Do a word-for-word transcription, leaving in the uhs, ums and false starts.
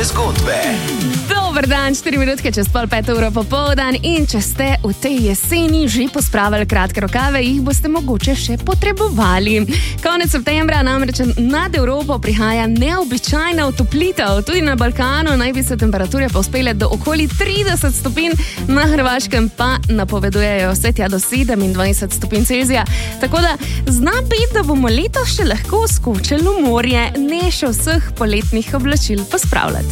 zgodbe. Dober dan, štiri minutke čez pol peto uro popoldan in če ste v tej jeseni že pospravili kratke rokave, jih boste mogoče še potrebovali. Konec septembra namreč nad Evropo prihaja neobičajna otoplitev. Tudi na Balkanu naj bi se temperature povzpele do okoli trideset stopinj, na Hrvaškem pa napovedujejo vse tja do sedemindvajset stopinj Celzija. Tako da zna biti, da bomo letos še lahko skočili v morje, ne še vseh poletnih oblačil pospravljati.